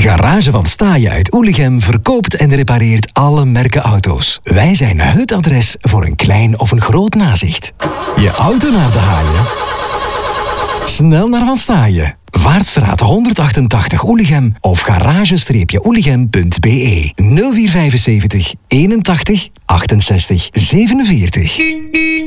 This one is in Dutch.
Garage van Staaien uit Oelichem verkoopt en repareert alle merken auto's. Wij zijn het adres voor een klein of een groot nazicht. Je auto naar de haaien? Snel naar Van Staaien. Vaartstraat 188 Oelichem of garage-oelichem.be 0475 81 68 47.